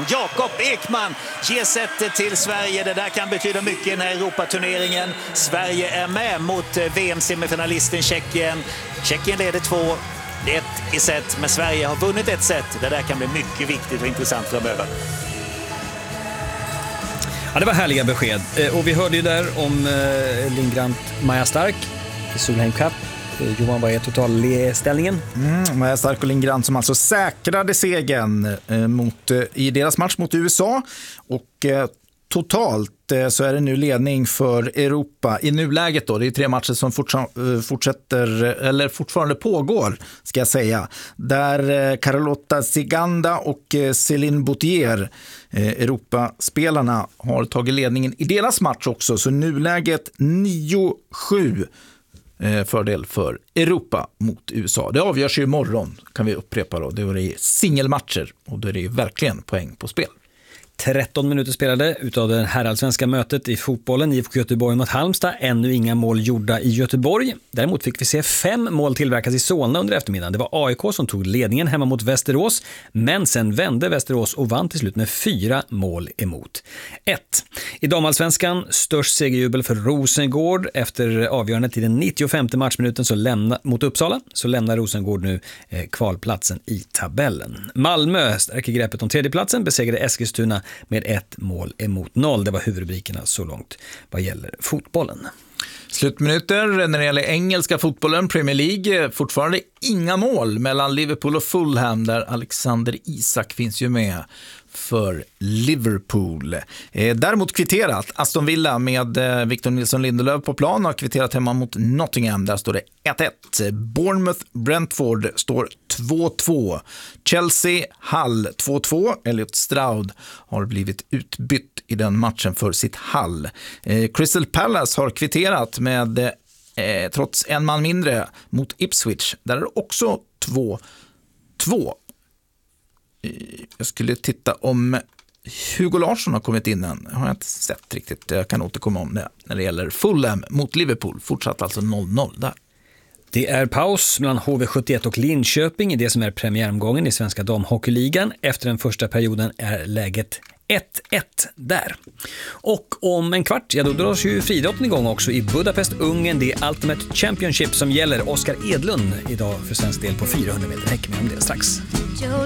Jakob Ekman ger sättet till Sverige. Det där kan betyda mycket i den här Europaturneringen. Sverige är med mot VM-semifinalisten Tjeckien. Tjeckien leder 2-1 i set, men Sverige har vunnit ett set. Det där kan bli mycket viktigt och intressant framöver. Ja, det var härliga besked. Och vi hörde ju där om Lingrant Maja Stark i Solheim Cup. Johan, vad är totalställningen? Maja Stark och Lingrant som alltså säkrade segern i deras match mot USA. Och totalt så är det nu ledning för Europa i nuläget då. Det är 3 matcher som fortfarande pågår, ska jag säga. Där Carlotta Ziganda och Céline Boutier, Europaspelarna, har tagit ledningen i deras match också. Så nuläget 9-7 fördel för Europa mot USA. Det avgörs ju imorgon, kan vi upprepa då. Det är singelmatcher och då är det verkligen poäng på spel. 13 minuter spelade utav det herrallsvenska mötet i fotbollen. IFK Göteborg mot Halmstad. Ännu inga mål gjorda i Göteborg. Däremot fick vi se 5 mål tillverkas i Solna under eftermiddagen. Det var AIK som tog ledningen hemma mot Västerås. Men sen vände Västerås och vann till slut med 4 mål emot 1. I damallsvenskan störst segerjubel för Rosengård. Efter avgörandet i den 95:e matchminuten mot Uppsala så lämnar Rosengård nu kvalplatsen i tabellen. Malmö stärker greppet om tredjeplatsen, besegrade Eskilstuna med 1 mål emot 0. Det var huvudrubrikerna så långt vad gäller fotbollen. Slutminuter när det gäller engelska fotbollen, Premier League, fortfarande inga mål mellan Liverpool och Fulham, där Alexander Isak finns ju med för Liverpool. Däremot kvitterat Aston Villa med Victor Nilsson Lindelöf på plan har kvitterat hemma mot Nottingham. Där står det 1-1. Bournemouth Brentford står 2-2. Chelsea Hull 2-2. Elliot Stroud har blivit utbytt i den matchen för sitt Hull. Crystal Palace har kvitterat med trots en man mindre mot Ipswich. Där är det också 2-2. Jag skulle titta om Hugo Larsson har kommit in än. Har jag inte sett riktigt. Jag kan återkomma om det när det gäller Fulham mot Liverpool. Fortsatt alltså 0-0 där. Det är paus mellan HV71 och Linköping i det som är premiäromgången i Svenska damhockeyligan. Efter den första perioden är läget 1-1 där. Och om en kvart, då dras ju friidrotten igång också i Budapest, Ungern. Det är Ultimate Championship som gäller. Oskar Edlund idag för svensk del på 400 meter häck, med om det strax.